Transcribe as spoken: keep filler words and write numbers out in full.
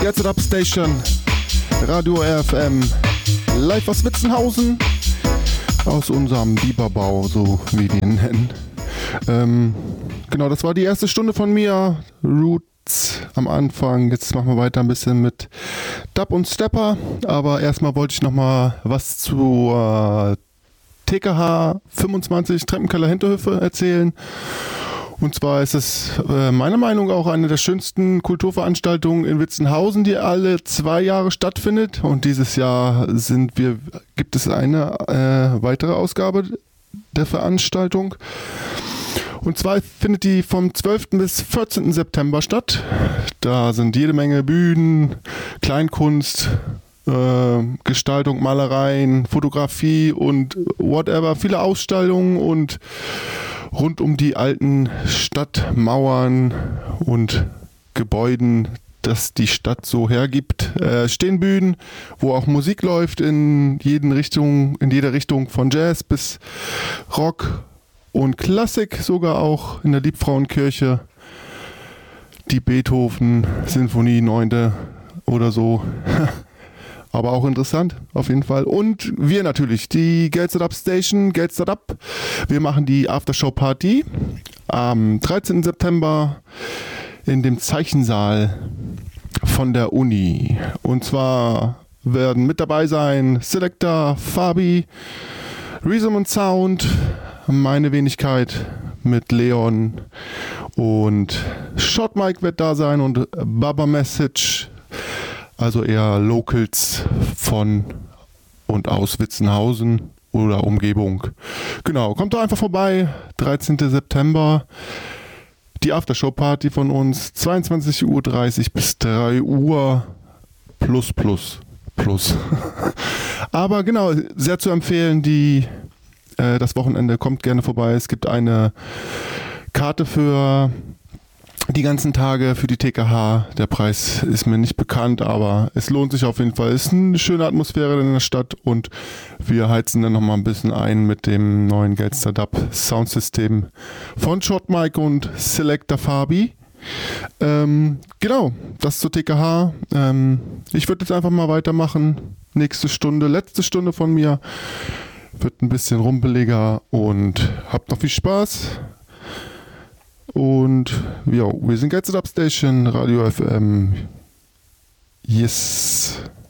Get It Up Station, Radio R F M, live aus Witzenhausen, aus unserem Biberbau, so wie wir ihn nennen. Ähm, genau, das war die erste Stunde von mir, Roots am Anfang. Jetzt machen wir weiter ein bisschen mit Dub und Stepper, aber erstmal wollte ich nochmal was zur T K H fünfundzwanzig Treppenkeller Hinterhöfe erzählen. Und zwar ist es äh, meiner Meinung nach auch eine der schönsten Kulturveranstaltungen in Witzenhausen, die alle zwei Jahre stattfindet. Und dieses Jahr sind wir, gibt es eine äh, weitere Ausgabe der Veranstaltung. Und zwar findet die vom zwölften bis vierzehnten September statt. Da sind jede Menge Bühnen, Kleinkunst, äh, Gestaltung, Malereien, Fotografie und whatever, viele Ausstellungen und rund um die alten Stadtmauern und Gebäuden, das die Stadt so hergibt, äh, stehen Bühnen, wo auch Musik läuft in jeden Richtung, in jeder Richtung, von Jazz bis Rock und Klassik, sogar auch in der Liebfrauenkirche. Die Beethoven-Sinfonie neunte oder so. Aber auch interessant, auf jeden Fall. Und wir natürlich, die Get It Up Station, Get It Up. Wir machen die Aftershow-Party am dreizehnten September in dem Zeichensaal von der Uni. Und zwar werden mit dabei sein Selector, Fabi, Rhythm and Sound, meine Wenigkeit mit Leon und Short Mike wird da sein und Baba Message. Also eher Locals von und aus Witzenhausen oder Umgebung. Genau, kommt da einfach vorbei. dreizehnten September. Die Aftershow-Party von uns. zweiundzwanzig Uhr dreißig bis drei Uhr. Plus, plus, plus. Aber genau, sehr zu empfehlen, die äh, das Wochenende. Kommt gerne vorbei. Es gibt eine Karte für die ganzen Tage für die T K H. Der Preis ist mir nicht bekannt, aber es lohnt sich auf jeden Fall. Es ist eine schöne Atmosphäre in der Stadt und wir heizen dann nochmal ein bisschen ein mit dem neuen Gelster Dub Soundsystem von Short Mike und Selector Fabi. Ähm, genau, das zur T K H. Ähm, ich würde jetzt einfach mal weitermachen. Nächste Stunde, letzte Stunde von mir. Wird ein bisschen rumpeliger und habt noch viel Spaß. Und ja, wir sind Get It Up Station, Radio F M. Yes.